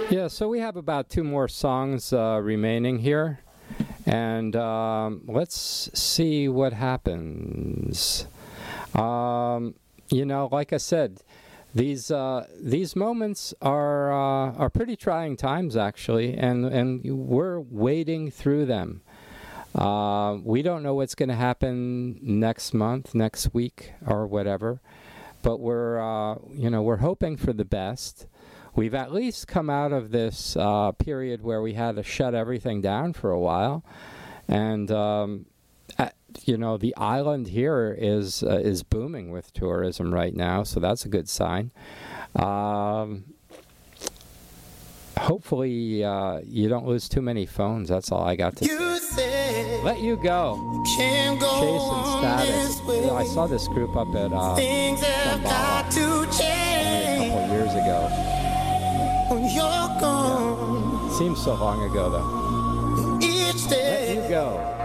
Yeah, so we have about two more songs remaining here. And let's see what happens. Like I said, these moments are pretty trying times, actually, and we're wading through them. We don't know what's going to happen next month, next week, or whatever, but we're hoping for the best. We've at least come out of this period where we had to shut everything down for a while, and the island here is booming with tourism right now, so that's a good sign. Hopefully, you don't lose too many phones. That's all I got to say. Let You Go. Chase and Status. I saw this group up at Shambhala a couple years ago. Yeah. Seems so long ago, though. Let You Go.